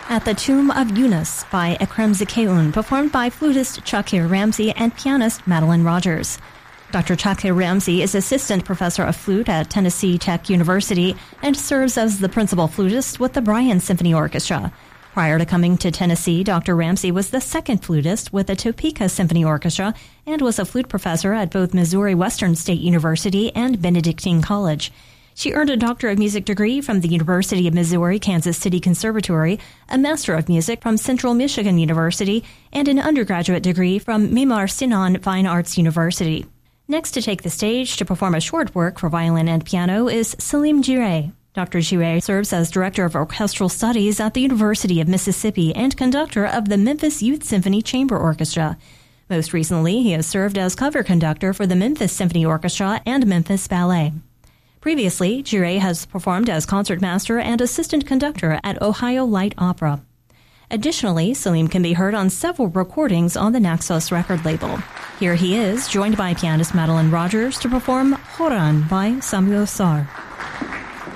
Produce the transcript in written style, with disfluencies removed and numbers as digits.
At the Tomb of Yunus by Ekrem Zikeun, performed by flutist Chakir Ramsey and pianist Madeline Rogers. Dr. Chakir Ramsey is assistant professor of flute at Tennessee Tech University and serves as the principal flutist with the Bryan Symphony Orchestra. Prior to coming to Tennessee, Dr. Ramsey was the second flutist with the Topeka Symphony Orchestra and was a flute professor at both Missouri Western State University and Benedictine College. She earned a Doctor of Music degree from the University of Missouri Kansas City Conservatory, a Master of Music from Central Michigan University, and an undergraduate degree from Mimar Sinan Fine Arts University. Next to take the stage to perform a short work for violin and piano is Salim Jireh. Dr. Jireh serves as Director of Orchestral Studies at the University of Mississippi and conductor of the Memphis Youth Symphony Chamber Orchestra. Most recently, he has served as cover conductor for the Memphis Symphony Orchestra and Memphis Ballet. Previously, Jireh has performed as concertmaster and assistant conductor at Ohio Light Opera. Additionally, Salim can be heard on several recordings on the Naxos record label. Here he is, joined by pianist Madeline Rogers, to perform Horan by Samuel Sarr.